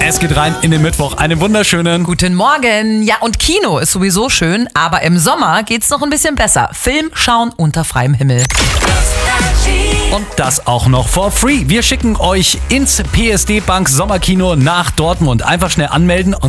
Es geht rein in den Mittwoch. Einen wunderschönen Guten Morgen. Ja, und Kino ist sowieso schön, aber im Sommer geht's noch ein bisschen besser. Film schauen unter freiem Himmel. und das auch noch for free. Wir schicken euch ins PSD Bank Sommerkino nach Dortmund. Einfach schnell anmelden.